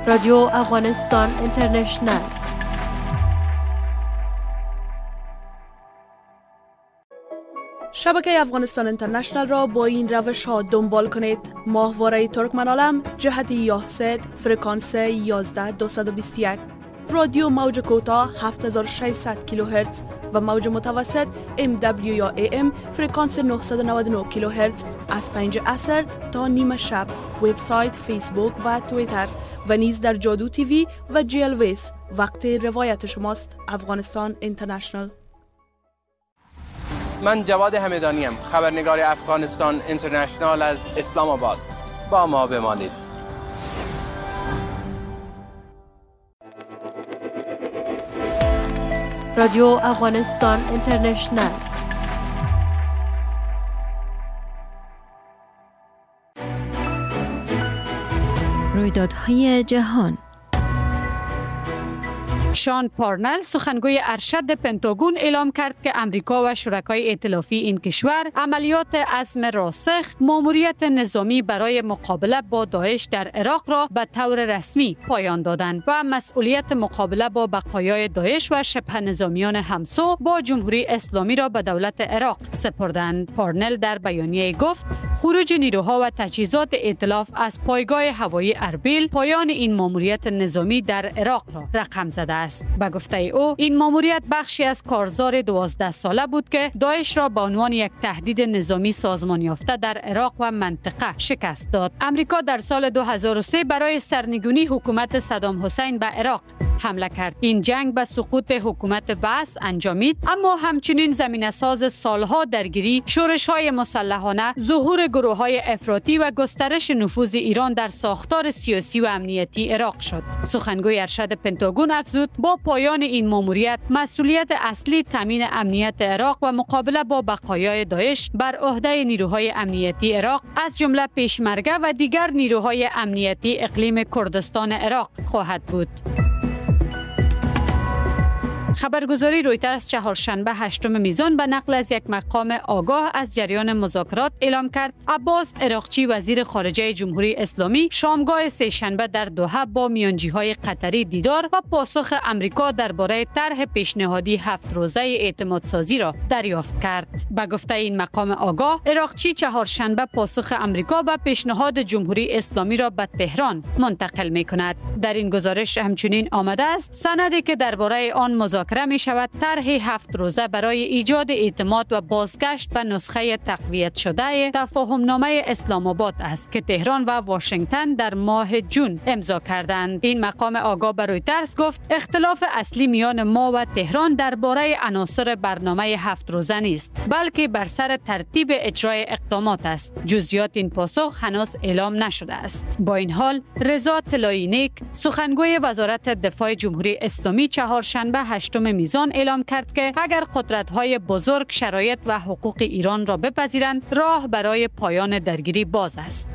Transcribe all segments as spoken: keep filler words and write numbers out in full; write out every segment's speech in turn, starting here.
رادیو افغانستان اینترنشنل. شبکه افغانستان اینترنشنل را با این روش ها دنبال کنید: ماهواره ترکمنالم جهت یاهسد فرکانس یازده دویست و بیست و یک، رادیو موج کوتاه هفت هزار و ششصد کیلوهرتز و موج متوسط ام دبلیو یا ای ام فرکانس نهصد و نود و نه کیلوهرتز از پنج عصر تا نیمه شب. وبسایت، فیسبوک و توییتر و نیز در جادو تیوی و جی ال ویس. وقت روایت شماست. افغانستان اینترنشنل. من جواد همدانیم، خبرنگار افغانستان اینترنشنال از اسلام آباد. با ما بمانید. رادیو افغانستان اینترنشنل. رویدادهای جهان. شان پارنل، سخنگوی ارشد پنتاگون، اعلام کرد که امریکا و شرکای ائتلافی این کشور عملیات عزم راسخ ماموریت نظامی برای مقابله با داعش در عراق را به طور رسمی پایان دادند و مسئولیت مقابله با بقایای داعش و شبه نظامیان همسو با جمهوری اسلامی را به دولت عراق سپردند. پارنل در بیانیه گفت خروج نیروها و تجهیزات ائتلاف از پایگاه هوایی اربیل پایان این ماموریت نظامی در عراق را رقم زده است. به گفته او این ماموریت بخشی از کارزار دوازده ساله بود که داعش را به عنوان یک تهدید نظامی سازمان یافته در عراق و منطقه شکست داد. امریکا در سال دو هزار و سه برای سرنگونی حکومت صدام حسین به عراق حمله کرد. این جنگ به سقوط حکومت بعث انجامید، اما همچنین زمینه ساز سالها درگیری، شورش‌های مسلحانه، ظهور گروه‌های افراطی و گسترش نفوذ ایران در ساختار سیاسی و امنیتی عراق شد. سخنگوی ارشد پنتاگون افزود با پایان این ماموریت مسئولیت اصلی تامین امنیت عراق و مقابله با بقایای داعش بر عهده نیروهای امنیتی عراق از جمله پیشمرگه و دیگر نیروهای امنیتی اقلیم کردستان عراق خواهد بود. خبرگزاری رویترز چهارشنبه هشتم میزان به نقل از یک مقام آگاه از جریان مذاکرات اعلام کرد عباس عراقچی، وزیر خارجه جمهوری اسلامی، شامگاه سه شنبه در دوحه با میانجیهای قطری دیدار و پاسخ امریکا درباره طرح پیشنهادی هفت روزه اعتماد سازی را دریافت کرد. به گفته این مقام آگاه، عراقچی چهارشنبه پاسخ امریکا به پیشنهاد جمهوری اسلامی را به تهران منتقل می کند. در این گزارش همچنین آمده است سندی که درباره آن مذاکره می شود طرح هفت روزه برای ایجاد اعتماد و بازگشت به نسخه تقویت شده تفاهمنامه اسلام آباد است که تهران و واشنگتن در ماه جون امضا کردند. این مقام آگاه به رویترز گفت اختلاف اصلی میان ما و تهران درباره عناصر برنامه هفت روزه نیست، بلکه بر سر ترتیب اجرای اقدامات است. جزئیات این پاسخ هنوز اعلام نشده است. با این حال رضا طلایی نیک، سخنگوی وزارت دفاع جمهوری اسلامی، چهارشنبه هشتم میزان اعلام کرد که اگر قدرت‌های بزرگ شرایط و حقوق ایران را بپذیرند، راه برای پایان درگیری باز است.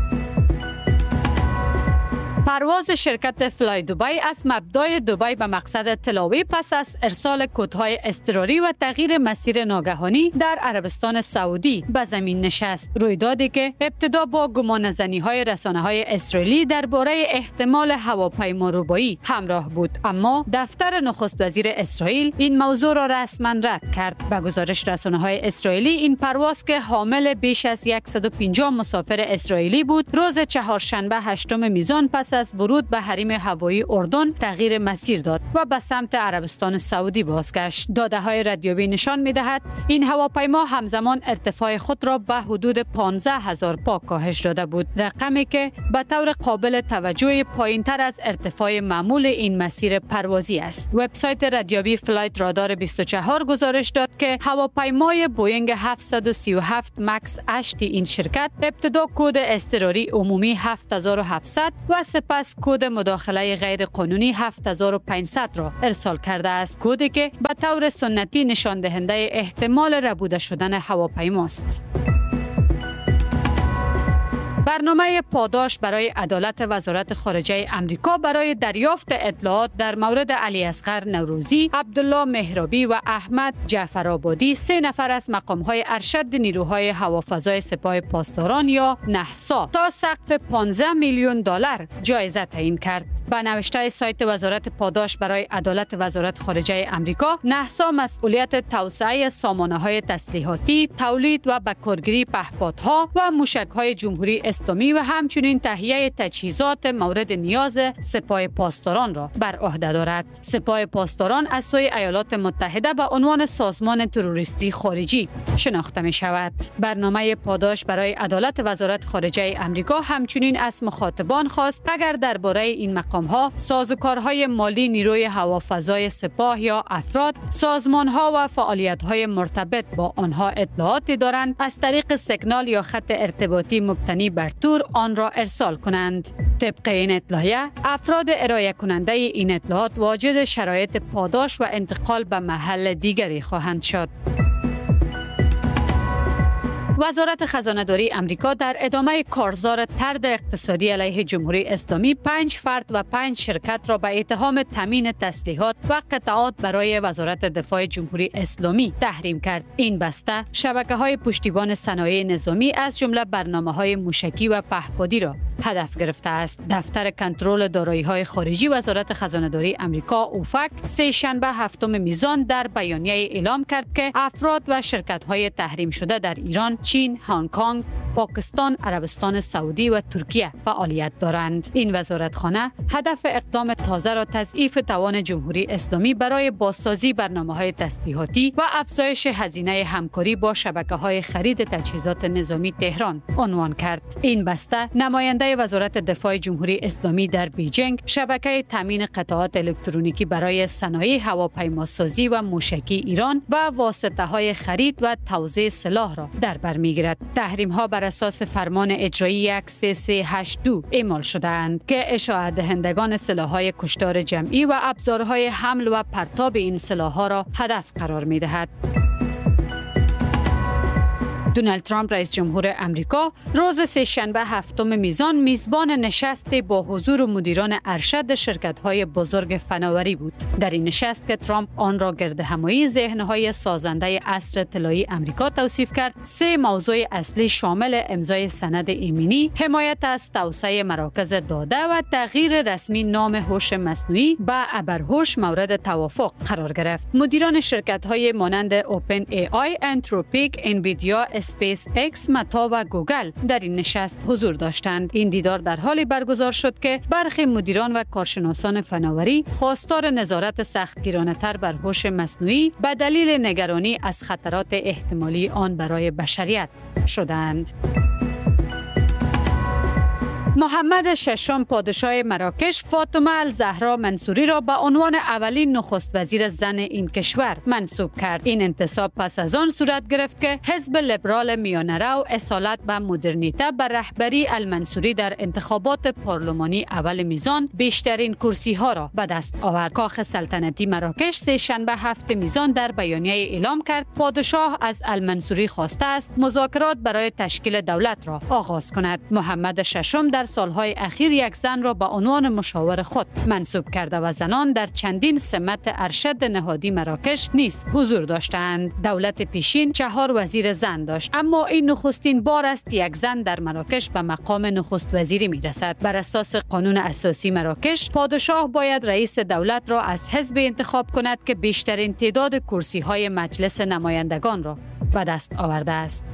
پرواز شرکت فلای دبی از مبدأ دبی به مقصد تلاوی پس از ارسال کدهای اضطراری و تغییر مسیر ناگهانی در عربستان سعودی به زمین نشست. رویدادی که ابتدا با گمانه‌زنی‌های رسانه‌های اسرائیلی درباره احتمال هواپیما ربایی همراه بود، اما دفتر نخست وزیر اسرائیل این موضوع را رسما رد کرد. به گزارش رسانه‌های اسرائیلی، این پرواز که حامل بیش از صد و پنجاه مسافر اسرائیلی بود، روز چهارشنبه هشتم میزان پس از ورود به حریم هوایی اردن تغییر مسیر داد و به سمت عربستان سعودی بازگشت. داده‌های ردیابی نشان می‌دهد این هواپیما همزمان ارتفاع خود را به حدود پانزده هزار پا کاهش داده بود، رقمی که به طور قابل توجه پایین‌تر از ارتفاع معمول این مسیر پروازی است. وبسایت ردیابی فلایت رادار بیست و چهار گزارش داد که هواپیمای بوینگ هفتصد و سی و هفت مکس هشت این شرکت ابتدا کد اضطراری عمومی هفت هزار و هفتصد و سپس کد مداخله غیر قانونی هفت هزار و پانصد را ارسال کرده است، کدی که به طور سنتی نشان دهنده احتمال ربوده شدن هواپیماست. برنامه پاداش برای عدالت وزارت خارجه امریکا برای دریافت اطلاعات در مورد علی اصغر نوروزی، عبدالله مهرابی و احمد جعفرآبادی، سه نفر از مقام‌های ارشد نیروهای هوافضای سپاه پاسداران یا نحسا، تا سقف پانزده میلیون دلار جایزه تعیین کرد. با نوشته سایت وزارت پاداش برای عدالت وزارت خارجه امریکا، نحسا مسئولیت توسعه سامانه‌های تسلیحاتی، تولید و بکارگیری پهپادها و موشک‌های جمهوری اسلامی و همچنین تهیه تجهیزات مورد نیاز سپاه پاسداران را بر عهده دارد. سپاه پاسداران از سوی ایالات متحده به عنوان سازمان تروریستی خارجی شناخته می شود. برنامه پاداش برای عدالت وزارت خارجه امریکا همچنین از مخاطبان خواست اگر درباره این مقام‌ها سازوکارهای مالی نیروی هوافضای سپاه یا افراد، سازمان‌ها و فعالیت‌های مرتبط با آنها اطلاعاتی دارند، از طریق سیگنال یا خط ارتباطی مبتنی بر تور آن را ارسال کنند. طبق این اطلاعیه، افراد ارائه کننده این اطلاعات واجد شرایط پاداش و انتقال به محل دیگری خواهند شد. وزارت خزانه‌داری امریکا در ادامه کارزار طرد اقتصادی علیه جمهوری اسلامی پنج فرد و پنج شرکت را به اتهام تامین تسلیحات و قطعات برای وزارت دفاع جمهوری اسلامی تحریم کرد. این بسته شبکه‌های پشتیبان صنایع نظامی از جمله برنامه‌های موشکی و پهپادی را هدف گرفته است. دفتر کنترل دارایی‌های خارجی وزارت خزانه‌داری امریکا اوفک سه شنبه هفتم میزان در بیانیه اعلام کرد که افراد و شرکت‌های تحریم شده در ایران، چین، هنگ کنگ، پاکستان، عربستان سعودی و ترکیه فعالیت دارند. این وزارتخانه هدف اقدام تازه را تضعیف توان جمهوری اسلامی برای بازسازی برنامه‌های تسلیحاتی و افزایش هزینه همکاری با شبکه‌های خرید تجهیزات نظامی تهران عنوان کرد. این بسته نماینده وزارت دفاع جمهوری اسلامی در بیجینگ شبکه تامین قطعات الکترونیکی برای صنایع هواپیماسازی و موشکی ایران و واسطه‌های خرید و توزیع سلاح را در بر می‌گیرد. تحریم‌ها بر اساس فرمان اجرایی یک سه سه هشت دو اعمال شده‌اند که اشاعه دهندگان سلاح‌های کشتار جمعی و ابزارهای حمل و پرتاب این سلاح‌ها را هدف قرار می‌دهد. دونالد ترامپ رئیس جمهور امریکا روز سه‌شنبه هفتم میزان میزبان نشستی با حضور مدیران ارشد شرکت‌های بزرگ فناوری بود. در این نشست که ترامپ آن را گردهمایی ذهن‌های سازنده عصر طلایی امریکا توصیف کرد، سه موضوع اصلی شامل امضای سند ایمنی، حمایت از توسعه مراکز داده و تغییر رسمی نام هوش مصنوعی به ابرهوش مورد توافق قرار گرفت. مدیران شرکت‌های مانند اوپن ای آی، انتروپیک، انویدیا، اسپیس ایکس، متا و گوگل در این نشست حضور داشتند. این دیدار در حالی برگزار شد که برخی مدیران و کارشناسان فناوری خواستار نظارت سختگیرانه‌تر بر هوش مصنوعی به دلیل نگرانی از خطرات احتمالی آن برای بشریت شدند. محمد ششم پادشاه مراکش فاطمه الزهرا منصوری را به عنوان اولین نخست وزیر زن این کشور منصوب کرد. این انتصاب پس از آن صورت گرفت که حزب لیبرال میانه‌رو اصالت به مدرنیته بر رهبری المنصوری در انتخابات پارلمانی اول میزان بیشترین کرسی ها را به دست آورد. کاخ سلطنتی مراکش سه شنبه هفت میزان در بیانیه اعلام کرد پادشاه از المنصوری خواسته است مذاکرات برای تشکیل دولت را آغاز کند. محمد ششم در سالهای اخیر یک زن را به عنوان مشاور خود منصوب کرده و زنان در چندین سمت ارشد نهادی مراکش نیز حضور داشتند. دولت پیشین چهار وزیر زن داشت، اما این نخستین بار است یک زن در مراکش به مقام نخست وزیری می رسد. بر اساس قانون اساسی مراکش، پادشاه باید رئیس دولت را از حزب انتخاب کند که بیشترین تعداد کرسی های مجلس نمایندگان را به دست آورده است.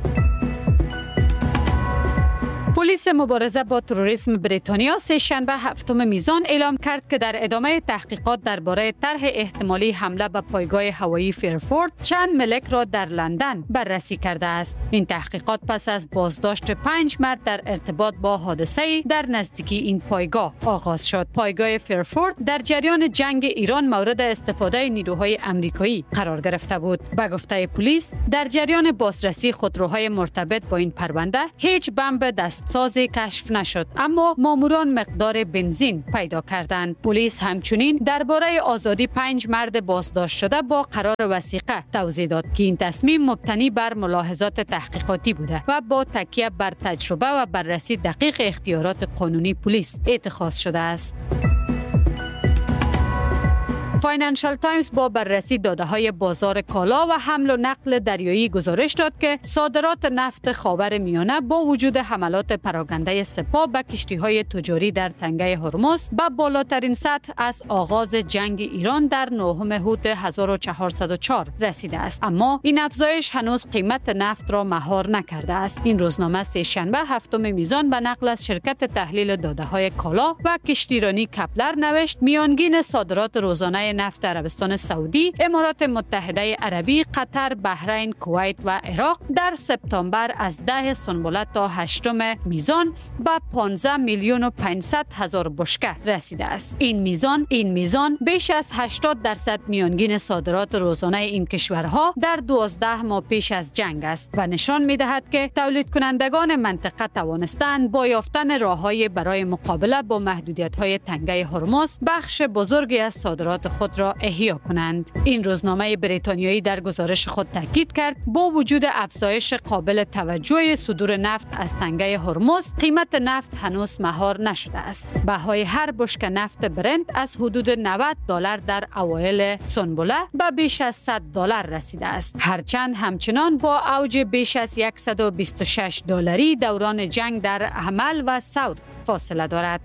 پلیس مبارزه با تروریسم بریتانیا سه شنبه هفتم میزان اعلام کرد که در ادامه تحقیقات درباره طرح احتمالی حمله به پایگاه هوایی فرانکفورت چند ملک را در لندن بررسی کرده است. این تحقیقات پس از بازداشت پنج مرد در ارتباط با حادثه در نزدیکی این پایگاه آغاز شد. پایگاه فرانکفورت در جریان جنگ ایران مورد استفاده نیروهای آمریکایی قرار گرفته بود. به گفته پلیس، در جریان بازرسی خودروهای مرتبط با این پرونده هیچ بمب دست سازی کشف نشد، اما ماموران مقدار بنزین پیدا کردند. پلیس همچنین درباره آزادی پنج مرد بازداشت شده با قرار وثیقه توضیح داد که این تصمیم مبتنی بر ملاحظات تحقیقاتی بوده و با تکیه بر تجربه و بررسی دقیق اختیارات قانونی پلیس اتخاذ شده است. فاینانشال تایمز با بررسی داده‌های بازار کالا و حمل و نقل دریایی گزارش داد که صادرات نفت خاورمیانه با وجود حملات پراکنده سپاه به کشتی‌های تجاری در تنگه هرمز به بالاترین سطح از آغاز جنگ ایران در نهم هوت هزار و چهارصد و چهار رسیده است، اما این افزایش هنوز قیمت نفت را مهار نکرده است. این روزنامه سه‌شنبه هفتم میزان به نقل از شرکت تحلیل داده‌های کالا و کشتیرانی کپلر نوشت میانگین صادرات روزانه نفت عربستان سعودی، امارات متحده عربی، قطر، بحرین، کویت و عراق در سپتامبر از ده سنبله تا هشتم میزان به پانزده میلیون و پانصد هزار بشکه رسیده است. این میزان این میزان بیش از هشتاد درصد میانگین صادرات روزانه این کشورها در دوازده ماه پیش از جنگ است و نشان می‌دهد که تولید کنندگان منطقه توانستند با یافتن راه‌های برای مقابله با محدودیت‌های تنگه هرمز بخش بزرگی از صادرات خود را احیا کنند. این روزنامه بریتانیایی در گزارش خود تاکید کرد با وجود افزایش قابل توجه صدور نفت از تنگه هرمز، قیمت نفت هنوز مهار نشده است. بهای هر بشکه نفت برنت از حدود نود دلار در اوایل سنبله به بیش از صد دلار رسیده است، هرچند همچنان با اوج بیش از صد و بیست و شش دلاری دوران جنگ در حمل و ثور فاصله دارد.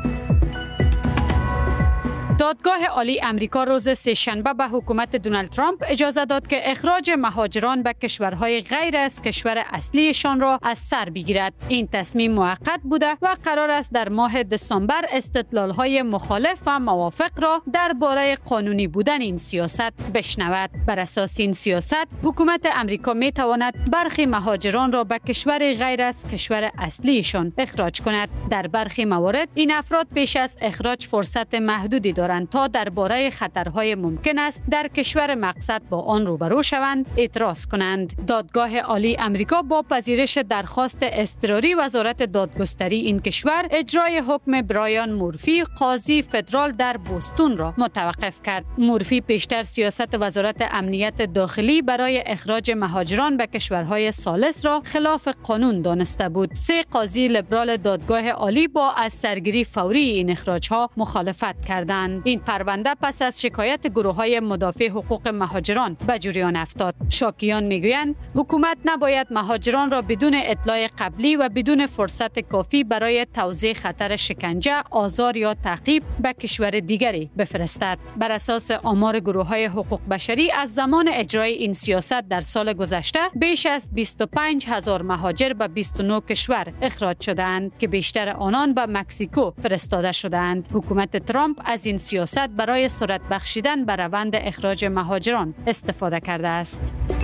دادگاه عالی امریکا روز سه‌شنبه به حکومت دونالد ترامپ اجازه داد که اخراج مهاجران به کشورهای غیر از کشور اصلیشان را از سر بگیرد. این تصمیم موقت بوده و قرار است در ماه دسامبر استدلال‌های مخالف و موافق را درباره قانونی بودن این سیاست بشنود. بر اساس این سیاست، حکومت امریکا می تواند برخی مهاجران را به کشور غیر از کشور اصلیشان اخراج کند. در برخی موارد این افراد پیش از اخراج فرصت محدودی دارند تا درباره خطرهای ممکن است در کشور مقصد با آن روبرو شوند اعتراض کنند. دادگاه عالی امریکا با پذیرش درخواست اضطراری وزارت دادگستری این کشور اجرای حکم برایان مورفی قاضی فدرال در بوستون را متوقف کرد. مورفی پیشتر سیاست وزارت امنیت داخلی برای اخراج مهاجران به کشورهای ثالث را خلاف قانون دانسته بود. سه قاضی لیبرال دادگاه عالی با از سرگیری فوری این اخراجها مخالفت کردند. این پرونده پس از شکایت گروه‌های مدافع حقوق مهاجران به جریان افتاد. شاکیان میگویند حکومت نباید مهاجران را بدون اطلاع قبلی و بدون فرصت کافی برای توضیح خطر شکنجه، آزار یا تعقیب به کشور دیگری بفرستد. بر اساس آمار گروه‌های حقوق بشری از زمان اجرای این سیاست در سال گذشته بیش از بیست و پنج هزار مهاجر به بیست و نه کشور اخراج شدند که بیشتر آنان به مکزیکو فرستاده شدند. حکومت ترامپ از این سیاست برای سرعت بخشیدن به روند اخراج مهاجران استفاده کرده است.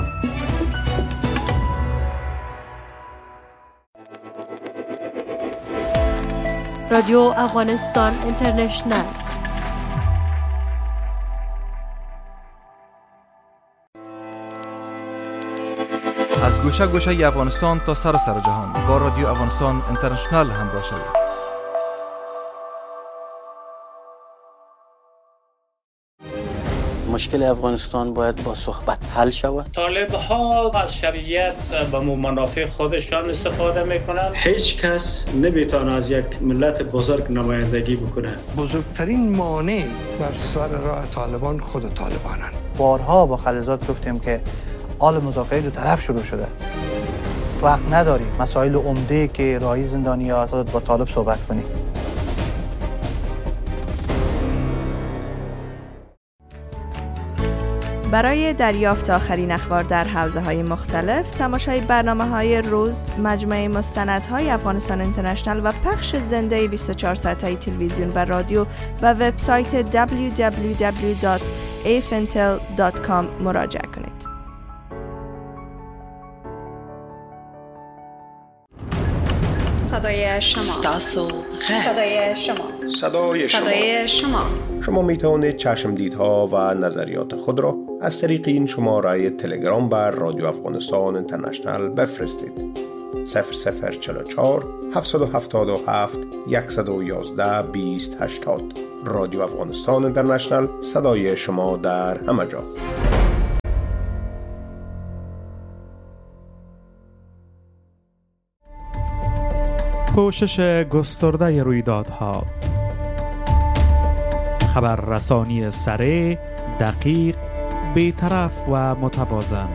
رادیو افغانستان اینترنشنل. از گوشه گوشه افغانستان تا سر سر جهان با رادیو افغانستان اینترنشنل همراه شوید. مشکل افغانستان باید با صحبت حل شود. طالب ها از شریعت به منافع خودشان استفاده میکنند. هیچ کس نمیتونه از یک ملت بزرگ نمایندگی بکنه. بزرگترین مانع بر سر راه طالبان خود طالبانند. بارها با خلیزات گفتیم که آل مذاکره دو طرف شروع شده. وقت نداریم مسائل عمده که راهی زندانیات با طالب صحبت کنیم. برای دریافت آخرین اخبار در حوزه‌های مختلف، تماشای برنامه‌های روز، مجموعه مستندهای افغانستان اینترنشنل و پخش زنده بیست و چهار ساعته تلویزیون و رادیو و وبسایت دبلیو دبلیو دبلیو دات افنتل دات کام مراجعه کنید. صدای شما صدای شما صدای شما صدای شما شما می توانید چشمدیدها و نظریات خود را از طریق این شماره تلگرام بر رادیو افغانستان اینترنشنل بفرستید. صفر صفر چهل و چهار هفتصد و هفتاد و هفت صد و یازده بیست هشتاد. رادیو افغانستان اینترنشنل، صدای شما در همه جا. پوشش گسترده رویدادها، خبررسانی سریع، دقیق، بی‌طرف و متوازن.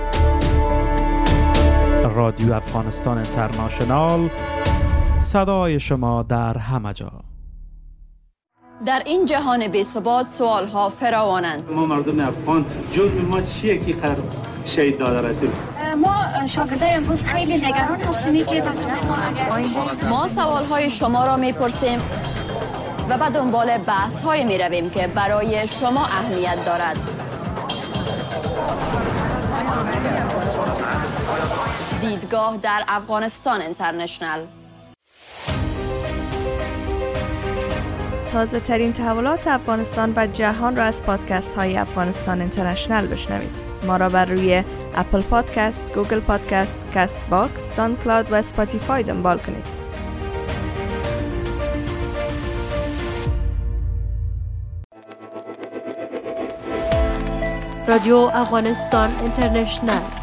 رادیو افغانستان اینترنشنال، صدای شما در همه جا. در این جهان بی‌ثبات سوال‌ها فراوانند. ما مردم افغان جرم ما چیه که قرار شهید داده رسید؟ ما شاگردای امروز خیلی نگران هستیم که ما سوال‌های شما را می‌پرسیم و به دنبال بحث‌های می‌رویم که برای شما اهمیت دارد. دیدگاه در افغانستان اینترنشنال. تازه ترین تحولات افغانستان و جهان را از پادکست های افغانستان اینترنشنال بشنوید. ما را بر روی اپل پادکست، گوگل پادکست، کست باکس، ساند کلاود و اسپاتیفای دنبال کنید. رادیو افغانستان اینترنشنال